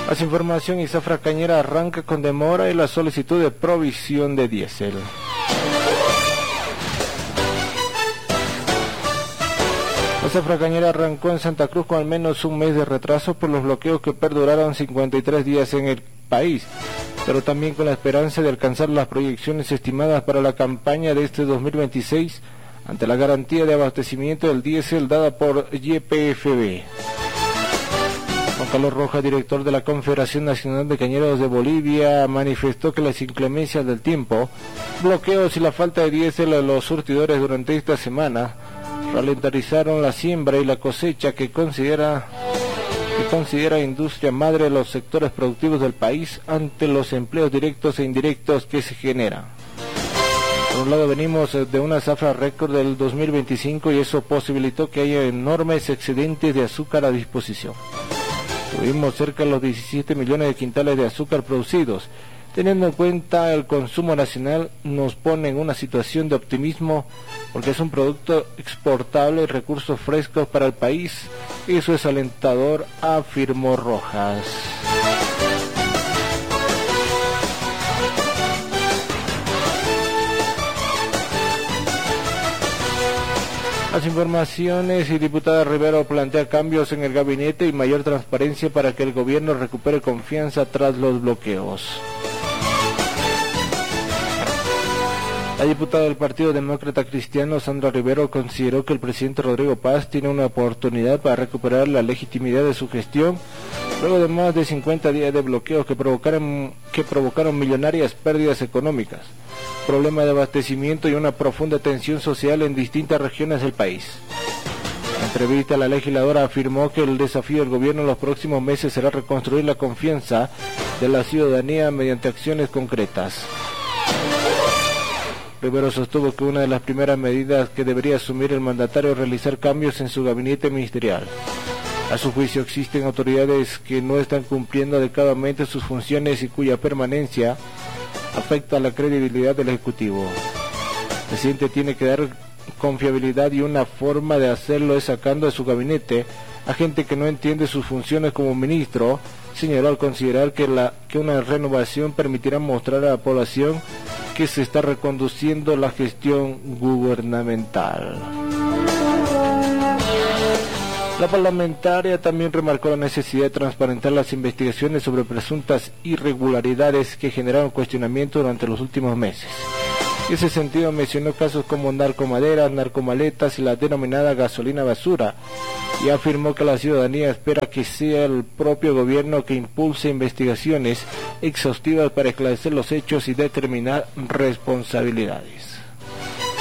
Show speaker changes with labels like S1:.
S1: Más información, Zafra Cañera arranca con demora en la solicitud de provisión de diésel. La Zafra Cañera arrancó en Santa Cruz con al menos un mes de retraso por los bloqueos que perduraron 53 días en el país, pero también con la esperanza de alcanzar las proyecciones estimadas para la campaña de este 2026 ante la garantía de abastecimiento del diésel dada por YPFB. Juan Carlos Rojas, director de la Confederación Nacional de Cañeros de Bolivia, manifestó que las inclemencias del tiempo, bloqueos y la falta de diésel a los surtidores durante esta semana ralentizaron la siembra y la cosecha que considera industria madre de los sectores productivos del país ante los empleos directos e indirectos que se generan. Por un lado, venimos de una zafra récord del 2025 y eso posibilitó que haya enormes excedentes de azúcar a disposición. Tuvimos cerca de los 17 millones de quintales de azúcar producidos. Teniendo en cuenta el consumo nacional, nos pone en una situación de optimismo porque es un producto exportable y recursos frescos para el país. Eso es alentador, afirmó Rojas. Las informaciones y diputada Rivero plantea cambios en el gabinete y mayor transparencia para que el gobierno recupere confianza tras los bloqueos. La diputada del Partido Demócrata Cristiano, Sandra Rivero, consideró que el presidente Rodrigo Paz tiene una oportunidad para recuperar la legitimidad de su gestión, luego de más de 50 días de bloqueos que provocaron millonarias pérdidas económicas, problema de abastecimiento y una profunda tensión social en distintas regiones del país. En entrevista, la legisladora afirmó que el desafío del gobierno en los próximos meses será reconstruir la confianza de la ciudadanía mediante acciones concretas. Rivero sostuvo que una de las primeras medidas que debería asumir el mandatario es realizar cambios en su gabinete ministerial. A su juicio, existen autoridades que no están cumpliendo adecuadamente sus funciones y cuya permanencia afecta la credibilidad del Ejecutivo. El presidente tiene que dar confiabilidad y una forma de hacerlo es sacando de su gabinete a gente que no entiende sus funciones como ministro, señaló al considerar que una renovación permitirá mostrar a la población que se está reconduciendo la gestión gubernamental. La parlamentaria también remarcó la necesidad de transparentar las investigaciones sobre presuntas irregularidades que generaron cuestionamiento durante los últimos meses. En ese sentido mencionó casos como narcomaderas, narcomaletas y la denominada gasolina basura, y afirmó que la ciudadanía espera que sea el propio gobierno que impulse investigaciones exhaustivas para esclarecer los hechos y determinar responsabilidades.